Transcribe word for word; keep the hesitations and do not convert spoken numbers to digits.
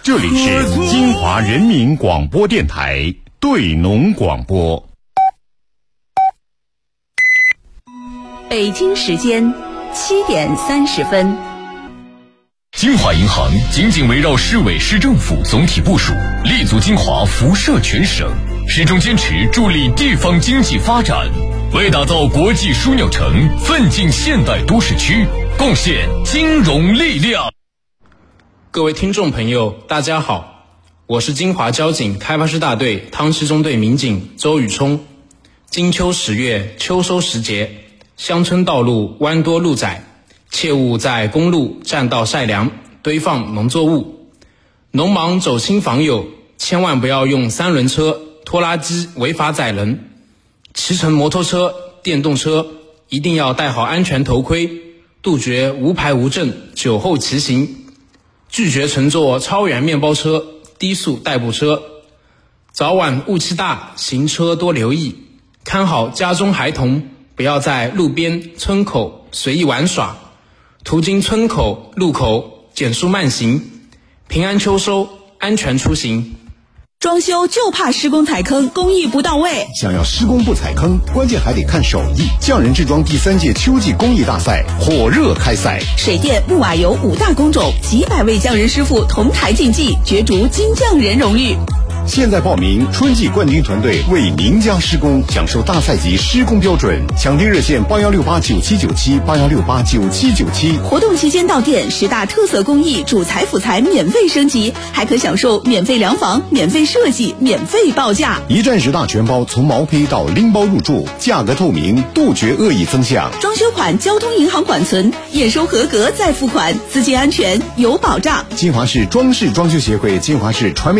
这里是金华人民广播电台对农广播。 北京时间七点三十分。 金华银行紧紧围绕市委市政府总体部署，立足金华辐射全省，始终坚持助力地方经济发展，为打造国际枢纽城奋进现代都市区贡献金融力量。 各位听众朋友大家好，我是金华交警开发师大队汤溪中队民警周宇冲。金秋十月秋收时节，乡村道路弯多路窄，切勿在公路占道晒粮堆放农作物。农忙走亲访友，千万不要用三轮车拖拉机违法载人。骑乘摩托车电动车一定要戴好安全头盔，杜绝无牌无证酒后骑行，拒绝乘坐超员面包车低速代步车。早晚雾气大，行车多留意，看好家中孩童，不要在路边村口随意玩耍，途经村口路口减速慢行。平安秋收，安全出行。 装修就怕施工踩坑，工艺不到位。 想要施工不踩坑，关键还得看手艺。匠人制装第三届秋季工艺大赛火热开赛， 水电木瓦油五大工种，几百位匠人师傅同台竞技，角逐金匠人荣誉。 现在报名，春季冠军团队为您家施工，享受大赛级施工标准。抢订热线八幺六八九七九七八幺六八九七九七。 活动期间到店，十大特色工艺主材辅材免费升级，还可享受免费量房、免费设计、免费报价。 一站式大全包，从毛坯到拎包入住，价格透明，杜绝恶意增项。 装修款交通银行管存，验收合格再付款，资金安全有保障。 金华市装饰装修协会金华市传媒